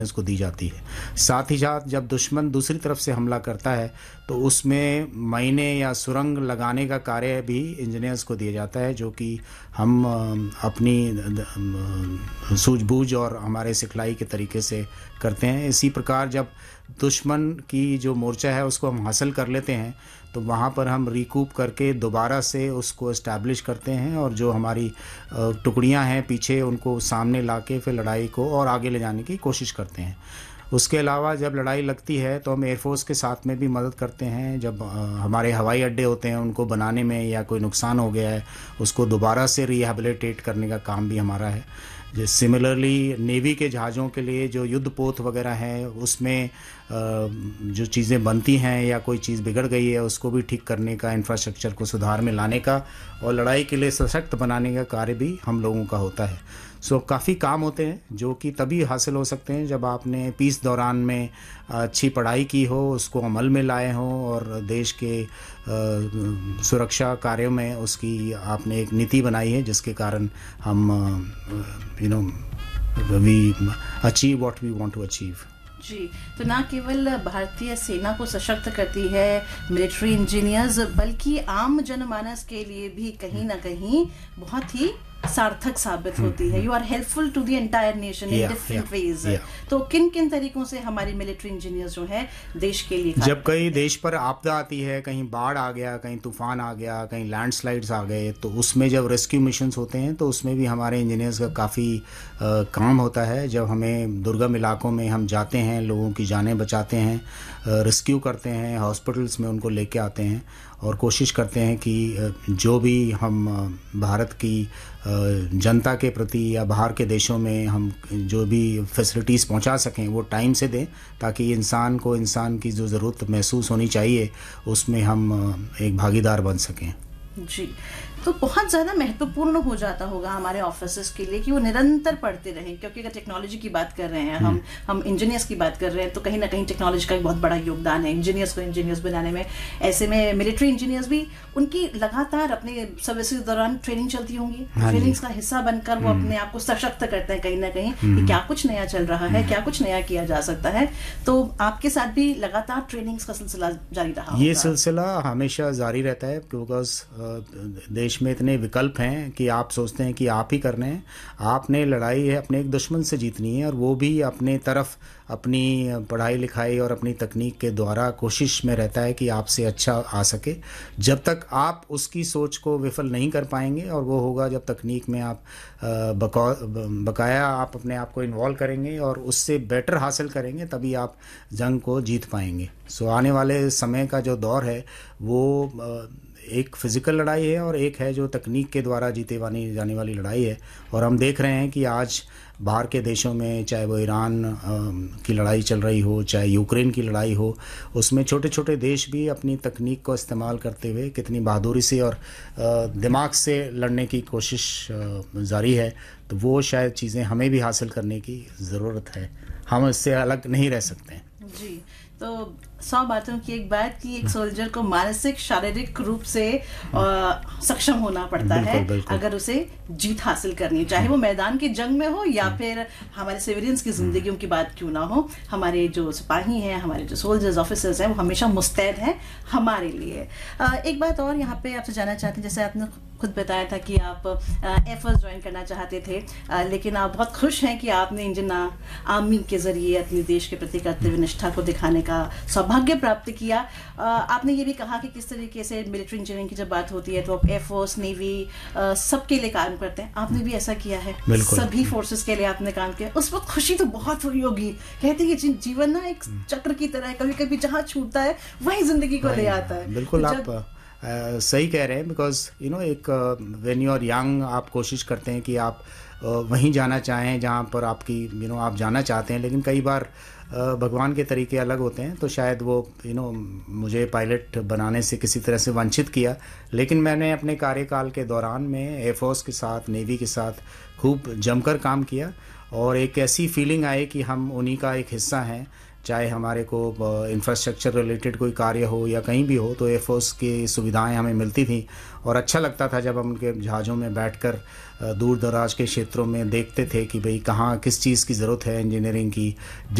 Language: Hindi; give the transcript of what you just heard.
को दी जाती है। साथ ही साथ जब दुश्मन दूसरी तरफ से हमला करता है तो उसमें माइने या सुरंग लगाने का कार्य भी इंजीनियर्स को दिया जाता है, जो कि हम अपनी सूझबूझ और हमारे सिखलाई के तरीके से करते हैं। इसी प्रकार जब दुश्मन की जो मोर्चा है उसको हम हासिल कर लेते हैं तो वहाँ पर हम रिकूप करके दोबारा से उसको इस्टेब्लिश करते हैं और जो हमारी टुकड़ियाँ हैं पीछे उनको सामने लाके फिर लड़ाई को और आगे ले जाने की कोशिश करते हैं। उसके अलावा जब लड़ाई लगती है तो हम एयरफोर्स के साथ में भी मदद करते हैं। जब हमारे हवाई अड्डे होते हैं उनको बनाने में या कोई नुकसान हो गया है उसको दोबारा से रिहैबिलिटेट करने का काम भी हमारा है। सिमिलरली नेवी के जहाज़ों के लिए जो युद्धपोत वगैरह हैं उसमें जो चीज़ें बनती हैं या कोई चीज़ बिगड़ गई है उसको भी ठीक करने का, इंफ्रास्ट्रक्चर को सुधार में लाने का और लड़ाई के लिए सशक्त बनाने का कार्य भी हम लोगों का होता है। सो काफ़ी काम होते हैं जो कि तभी हासिल हो सकते हैं जब आपने पीस दौरान में अच्छी पढ़ाई की हो, उसको अमल में लाए हों और देश के सुरक्षा कार्यों में उसकी आपने एक नीति बनाई है जिसके कारण हम we achieve what we want to achieve. जी, तो ना केवल भारतीय सेना को सशक्त करती है मिलिट्री इंजीनियर्स, बल्कि आम जनमानस के लिए भी कहीं ना कहीं बहुत ही सार्थक साबित होती है। You are helpful to the entire nation in different ways. तो किन किन तरीकों से हमारी मिलिट्री इंजीनियर्स जो है देश के लिए, जब कहीं देश पर आपदा आती है, कहीं बाढ़ आ गया, कहीं तूफान आ गया, कहीं लैंडस्लाइड्स आ गए, तो उसमें जब रेस्क्यू मिशंस होते हैं तो उसमें भी हमारे इंजीनियर्स का काफ़ी काम होता है। जब हमें दुर्गम इलाकों में हम जाते हैं, लोगों की जानें बचाते हैं, रेस्क्यू करते हैं, हॉस्पिटल्स में उनको लेके आते हैं और कोशिश करते हैं कि जो भी हम भारत की जनता के प्रति या बाहर के देशों में हम जो भी फैसिलिटीज़ पहुंचा सकें वो टाइम से दें, ताकि इंसान को इंसान की जो ज़रूरत महसूस होनी चाहिए उसमें हम एक भागीदार बन सकें। जी, तो बहुत ज़्यादा महत्वपूर्ण हो जाता होगा हमारे ऑफिसर्स के लिए कि वो निरंतर पढ़ते रहें, क्योंकि अगर टेक्नोलॉजी की बात कर रहे हैं हम इंजीनियर्स की बात कर रहे हैं तो कहीं ना कहीं टेक्नोलॉजी का एक बहुत बड़ा योगदान है इंजीनियर्स को इंजीनियर्स बनाने में। ऐसे में मिलिट्री इंजीनियर्स भी उनकी लगातार अपने सर्विस के दौरान ट्रेनिंग चलती होंगी, ट्रेनिंग्स का हिस्सा बनकर वो अपने आप को सशक्त करते हैं कहीं ना कहीं कि क्या कुछ नया चल रहा है, क्या कुछ नया किया जा सकता है। तो आपके साथ भी लगातार ट्रेनिंग्स का सिलसिला जारी रहा? ये सिलसिला हमेशा जारी रहता है, बिकॉज देश में इतने विकल्प हैं कि आप सोचते हैं कि आप ही करने हैं। आपने लड़ाई है अपने एक दुश्मन से जीतनी है और वो भी अपने तरफ अपनी पढ़ाई लिखाई और अपनी तकनीक के द्वारा कोशिश में रहता है कि आपसे अच्छा आ सके। जब तक आप उसकी सोच को विफल नहीं कर पाएंगे, और वो होगा जब तकनीक में आप बकाया आप अपने आप को इन्वॉल्व करेंगे और उससे बेटर हासिल करेंगे, तभी आप जंग को जीत पाएंगे। सो आने वाले समय का जो दौर है वो एक फिज़िकल लड़ाई है और एक है जो तकनीक के द्वारा जीते जाने वाली लड़ाई है। और हम देख रहे हैं कि आज बाहर के देशों में, चाहे वो ईरान की लड़ाई चल रही हो, चाहे यूक्रेन की लड़ाई हो, उसमें छोटे छोटे देश भी अपनी तकनीक को इस्तेमाल करते हुए कितनी बहादुरी से और दिमाग से लड़ने की कोशिश जारी है। तो वो शायद चीज़ें हमें भी हासिल करने की ज़रूरत है, हम इससे अलग नहीं रह सकते हैं। जी, तो 100 बातों की एक बात कि एक सोल्जर को मानसिक शारीरिक रूप से सक्षम होना पड़ता है बिल्कुल। अगर उसे जीत हासिल करनी, चाहे वो मैदान की जंग में हो या फिर हमारे सिविलियंस की जिंदगियों की बात क्यों ना हो। हमारे जो सिपाही हैं, हमारे जो सोल्जर्स ऑफिसर्स हैं, वो हमेशा मुस्तैद हैं हमारे लिए। एक बात और यहाँ पे आपसे जानना चाहते हैं, जैसे आपने खुद बताया था कि आप एयरफोर्स ज्वाइन करना चाहते थे, लेकिन आप बहुत खुश हैं कि आपने इंडियन आर्मी के जरिए अपने देश के प्रति कर्तव्य निष्ठा को दिखाने का सौभाग्य प्राप्त किया। आपने ये भी कहा कि किस तरीके से मिलिट्री इंजीनियरिंग की जब बात होती है तो आप एयरफोर्स, नेवी सबके लिए काम करते हैं। आपने भी ऐसा किया है, सभी फोर्सेस के लिए आपने काम किया। उस वक्त खुशी तो बहुत हुई होगी। कहते हैं कि जीवन ना एक चक्र की तरह है, कभी कभी जहाँ छूटता है वही जिंदगी को ले आता है। बिल्कुल, आप सही कह रहे हैं, बिकॉज एक व्हेन यू आर यंग आप कोशिश करते हैं कि आप वहीं जाना चाहें जहाँ पर आपकी आप जाना चाहते हैं, लेकिन कई बार भगवान के तरीके अलग होते हैं। तो शायद वो मुझे पायलट बनाने से किसी तरह से वंचित किया, लेकिन मैंने अपने कार्यकाल के दौरान में एयरफोर्स के साथ, नेवी के साथ खूब जमकर काम किया और एक ऐसी फीलिंग आई कि हम उन्हीं का एक हिस्सा हैं चाहे हमारे को इंफ्रास्ट्रक्चर रिलेटेड कोई कार्य हो या कहीं भी हो, तो एयरफोर्स की सुविधाएं हमें मिलती थी और अच्छा लगता था जब हम उनके जहाज़ों में बैठकर दूर दराज के क्षेत्रों में देखते थे कि भाई कहाँ किस चीज़ की ज़रूरत है इंजीनियरिंग की,